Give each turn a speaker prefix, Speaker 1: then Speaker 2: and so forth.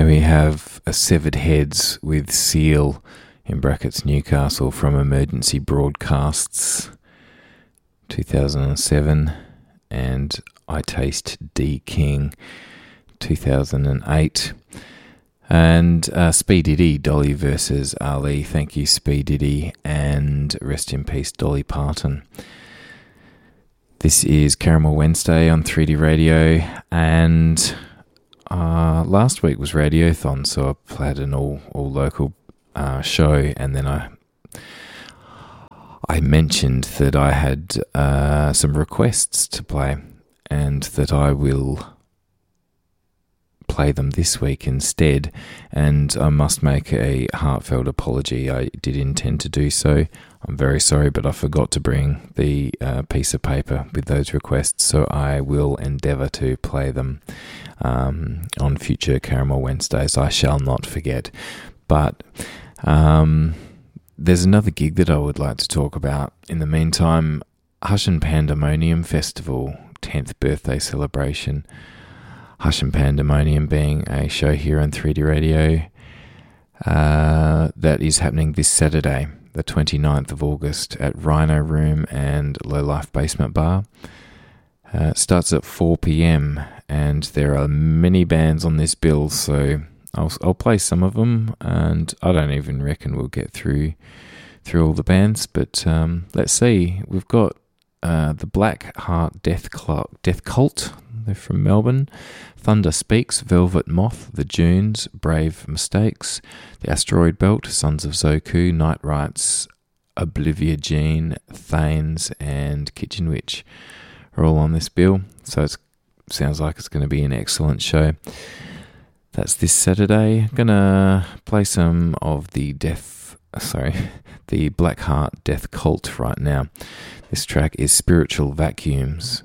Speaker 1: Then we have A Severed Heads with Seal, in brackets Newcastle, from Emergency Broadcasts 2007, and I Taste D King 2008. And Speed Diddy, Dolly versus Ali. Thank you, Speed Diddy, and rest in peace, Dolly Parton. This is Caramel Wednesday on 3D Radio, and last week was Radiothon, so I played an all local show, and then I mentioned that I had some requests to play, and that I will play them this week instead. And I must make a heartfelt apology. I did intend to do so. I'm very sorry, but I forgot to bring the piece of paper with those requests, so I will endeavour to play them on future Caramel Wednesdays. I shall not forget. But there's another gig that I would like to talk about. In the meantime, Hush and Pandemonium Festival 10th birthday celebration. Hush and Pandemonium being a show here on 3D Radio that is happening this Saturday, the 29th of August, at Rhino Room and Low Life Basement Bar. It starts at 4 p.m, and there are many bands on this bill, so I'll play some of them, and I don't even reckon we'll get through all the bands, but let's see. We've got the Black Heart Death Cult. They're from Melbourne. Thunder Speaks, Velvet Moth, The Dunes, Brave Mistakes, The Asteroid Belt, Sons of Zoku, Night Rights, Oblivia Jean, Thanes, and Kitchen Witch are all on this bill. So it sounds like it's going to be an excellent show. That's this Saturday. I'm going to play some of the Black Heart Death Cult right now. This track is Spiritual Vacuums.